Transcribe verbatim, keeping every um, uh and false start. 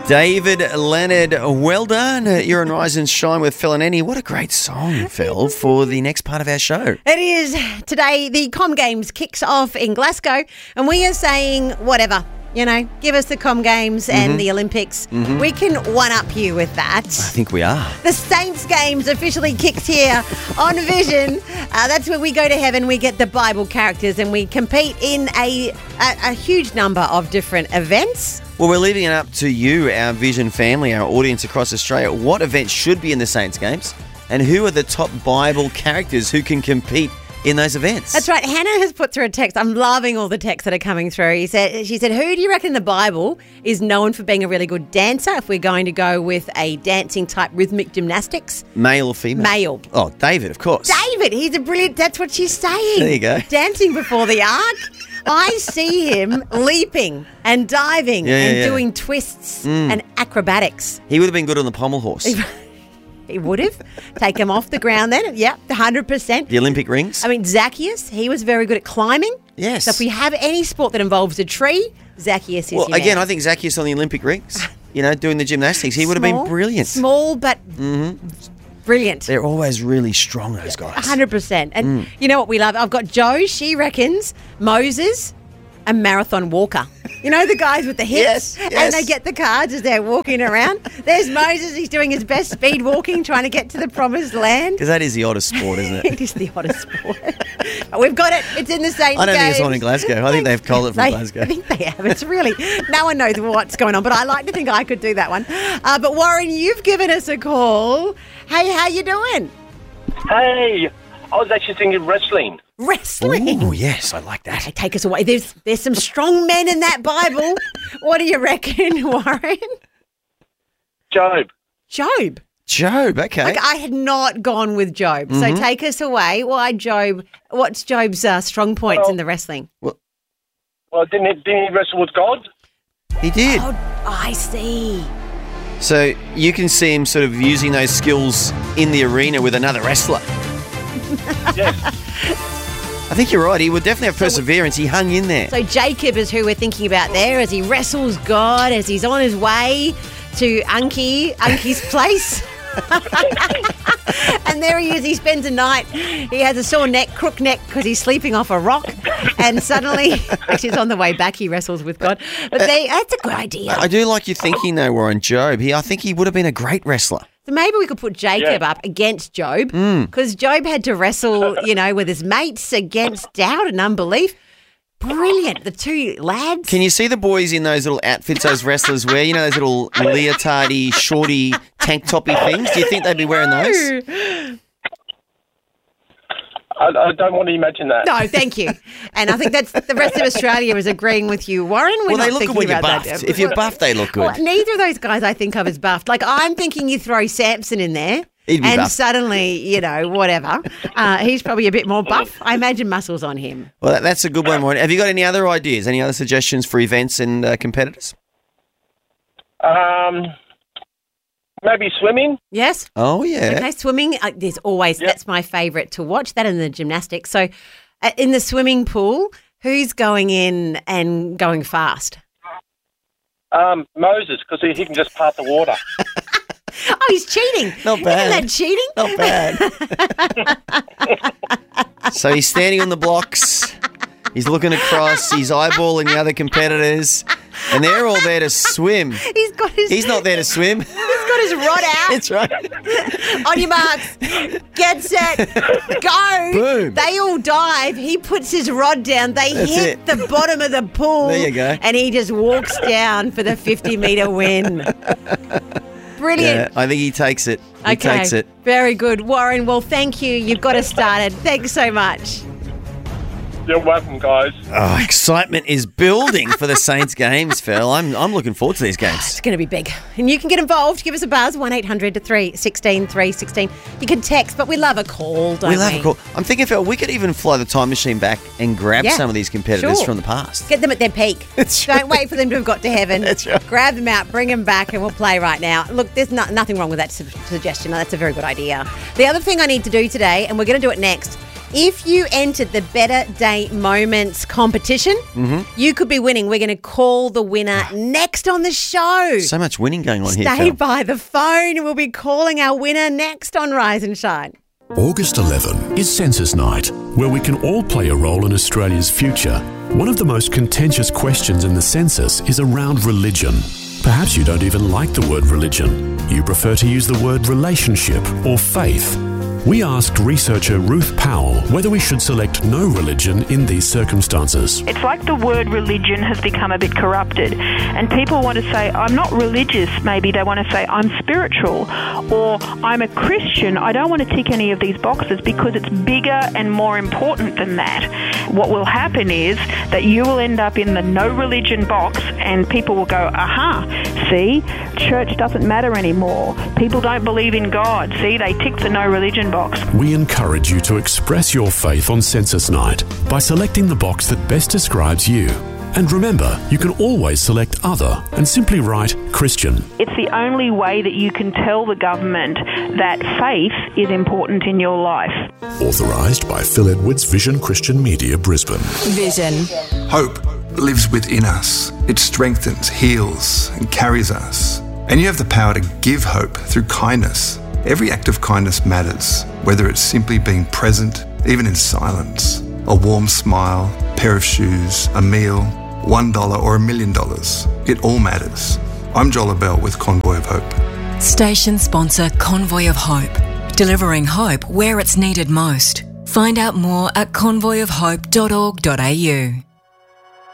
David Leonard, well done. You're on Rise and Shine with Phil and Annie. What a great song, Phil, for the next part of our show. It is. Today, the Com Games kicks off in Glasgow, and we are saying whatever. You know, give us the Com Games and mm-hmm. the Olympics. Mm-hmm. We can one-up you with that. I think we are. The Saints Games officially kicked here on Vision. Uh, that's where we go to heaven. We get the Bible characters and we compete in a, a, a huge number of different events. Well, we're leaving it up to you, our Vision family, our audience across Australia. What events should be in the Saints Games? And who are the top Bible characters who can compete in those events? That's right. Hannah has put through a text. I'm loving all the texts that are coming through. He said, she said, who do you reckon in the Bible is known for being a really good dancer if we're going to go with a dancing type rhythmic gymnastics? Male or female? Male. Oh, David, of course. David, he's a brilliant, that's what she's saying. There you go. Dancing before the ark. I see him leaping and diving yeah, and yeah. doing twists mm. and acrobatics. He would have been good on the pommel horse. He would have. Take him off the ground then. Yep, one hundred percent. The Olympic rings. I mean, Zacchaeus, he was very good at climbing. Yes. So if we have any sport that involves a tree, Zacchaeus is Well, your again, man. I think Zacchaeus on the Olympic rings, you know, doing the gymnastics, he would have been brilliant. Small, but mm-hmm. brilliant. They're always really strong, those guys. one hundred percent. And mm. you know what we love? I've got Jo, she reckons Moses a marathon walker. You know the guys with the hips? Yes, yes. And they get the cards as they're walking around. There's Moses. He's doing his best speed walking, trying to get to the promised land. Because that is the oddest sport, isn't it? It is the oddest sport. But we've got it. It's in the Saints I don't Games. think it's on in Glasgow. I think they've called it from they, Glasgow. I think they have. It's really, no one knows what's going on, but I like to think I could do that one. Uh, but Warren, you've given us a call. Hey, how you doing? Hey, I was actually thinking wrestling. Wrestling? Oh, yes, I like that. Okay, take us away. There's there's some strong men in that Bible. What do you reckon, Warren? Job. Job. Job, okay. Like, I had not gone with Job. Mm-hmm. So take us away. Why Job? What's Job's uh, strong points well, in the wrestling? Well, well didn't, he, didn't he wrestle with God? He did. Oh, I see. So you can see him sort of using those skills in the arena with another wrestler. Yes. I think you're right. He would definitely have perseverance. He hung in there. So Jacob is who we're thinking about there as he wrestles God, as he's on his way to Unky, Unky's place. And there he is. He spends a night. He has a sore neck, crook neck, because he's sleeping off a rock. And suddenly, actually, he's on the way back. He wrestles with God. But they, that's a good idea. I do like your thinking, though, Warren. Job, he, I think he would have been a great wrestler. So maybe we could put Jacob yeah. up against Job, Mm. because Job had to wrestle, you know, with his mates against doubt and unbelief. Brilliant. The two lads. Can you see the boys in those little outfits those wrestlers wear? You know, those little leotardy, shorty, tank toppy things? Do you think they'd be wearing those? I, I don't want to imagine that. No, thank you. And I think that's the rest of Australia is agreeing with you, Warren. We're Well, not they look good thinking when you're about buffed. that. If you're buffed, they look good. Well, neither of those guys I think of as buffed. Like, I'm thinking you throw Samson in there. He'd be and buff. suddenly, you know, whatever. Uh, he's probably a bit more buff. I imagine muscles on him. Well, that, that's a good one, Warren. Have you got any other ideas, any other suggestions for events and uh, competitors? Um, maybe swimming. Yes? Oh, yeah. Okay, swimming. Uh, there's always, Yep. that's my favourite to watch, that and the gymnastics. So uh, in the swimming pool, who's going in and going fast? Um, Moses, because he, he can just part the water. Oh, he's cheating. Not bad. Isn't that cheating? Not bad. So he's standing on the blocks. He's looking across. He's eyeballing the other competitors. And they're all there to swim. He's got his... He's not there to swim. He's got his rod out. That's right. On your marks. Get set. Go. Boom. They all dive. He puts his rod down. They That's hit it. the bottom of the pool. There you go. And he just walks down for the fifty-metre win. Brilliant. Yeah, I think he takes it. He Okay. takes it. Very good. Warren, well, thank you. You've got us started. Thanks so much. You're welcome, guys. Oh, excitement is building for the Saints games, Phil. I'm I'm looking forward to these games. It's going to be big. And you can get involved. Give us a buzz, one eight hundred three one six three one six. You can text, but we love a call, don't we? We love a call. I'm thinking, Phil, we could even fly the time machine back and grab Yeah, some of these competitors sure. from the past. Get them at their peak. That's Don't right. wait for them to have got to heaven. That's right. Grab them out, bring them back, and we'll play right now. Look, there's no, nothing wrong with that su- suggestion. That's a very good idea. The other thing I need to do today, and we're going to do it next, If you entered the Better Day Moments competition, Mm-hmm. you could be winning. We're going to call the winner next on the show. So much winning going on here, Stay Phil. by the phone. We'll be calling our winner next on Rise and Shine. August eleventh is Census Night, where we can all play a role in Australia's future. One of the most contentious questions in the census is around religion. Perhaps you don't even like the word religion. You prefer to use the word relationship or faith. We asked researcher Ruth Powell whether we should select no religion in these circumstances. It's like the word religion has become a bit corrupted, and people want to say, I'm not religious. Maybe they want to say, I'm spiritual, or I'm a Christian. I don't want to tick any of these boxes because it's bigger and more important than that. What will happen is that you will end up in the no religion box, and people will go, aha, see, church doesn't matter anymore. People don't believe in God. See, they tick the no religion box. We encourage you to express your faith on Census Night by selecting the box that best describes you. And remember, you can always select other and simply write Christian. It's the only way that you can tell the government that faith is important in your life. Authorised by Phil Edwards, Vision Christian Media, Brisbane. Vision. Hope lives within us. It strengthens, heals, and carries us. And you have the power to give hope through kindness. Every act of kindness matters, whether it's simply being present, even in silence, a warm smile, a pair of shoes, a meal, one dollar or a million dollars. It all matters. I'm Joel Abell with Convoy of Hope. Station sponsor Convoy of Hope. Delivering hope where it's needed most. Find out more at convoy of hope dot org dot a u.